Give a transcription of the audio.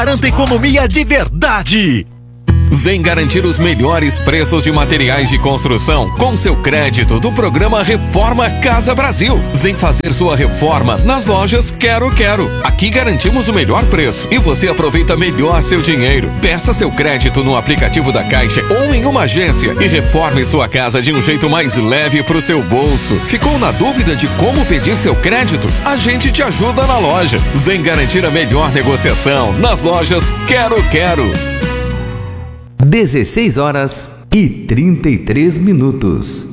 Garanta economia de verdade. Vem garantir os melhores preços de materiais de construção com seu crédito do programa Reforma Casa Brasil. Vem fazer sua reforma nas lojas Quero Quero. Aqui garantimos o melhor preço e você aproveita melhor seu dinheiro. Peça seu crédito no aplicativo da Caixa ou em uma agência e reforme sua casa de um jeito mais leve pro seu bolso. Ficou na dúvida de como pedir seu crédito? A gente te ajuda na loja. Vem garantir a melhor negociação nas lojas Quero Quero. 16 horas e 33 minutos.